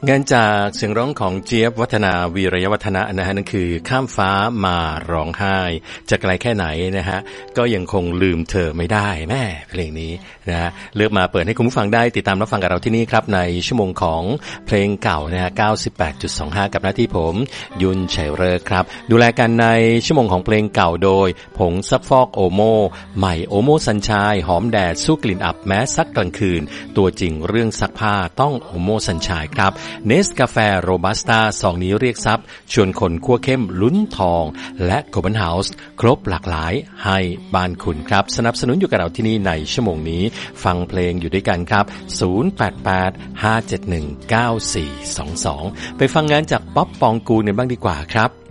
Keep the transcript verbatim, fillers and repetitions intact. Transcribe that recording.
งานจากเสียงร้องของเจี๊ยบวัฒนาวีระยวัฒนะนะฮะนั่นคือข้ามฟ้ามาร้องไห้จะไกลแค่ไหนนะฮะก็ยังคงลืมเธอไม่ได้แม่เพลงนี้นะฮะเลือกมาเปิดให้คุณผู้ฟังได้ติดตามรับฟังกับเราที่นี่ครับในชั่วโมงของเพลงเก่านะฮะ เก้าสิบแปดจุดสองห้า กับหน้าที่ผมยุนชัยเริกครับดูแลกันในชั่วโมงของเพลงเก่าโดยผงซักฟอกโอโมใหม่โอโมสัญชัยหอมแดดสู้กลิ่นอับแม้ซักกลางคืนตัวจริงเรื่องซักผ้าต้องโอโมสัญชัยครับเนสกาแฟโรบัสต้าซองนี้เรียกทรัพย์ชวนคนคั่วเข้มลุ้นทองและโกลบอลเฮาส์ครบหลากหลายให้บ้านคุณครับสนับสนุนอยู่กับเราที่นี่ในชั่วโมงนี้ฟังเพลงอยู่ด้วยกันครับศูนย์ แปด แปด ห้า เจ็ด หนึ่ง เก้า สี่ สอง สองไปฟังงานจากป๊อปปองกูลกันบ้างดีกว่าครับ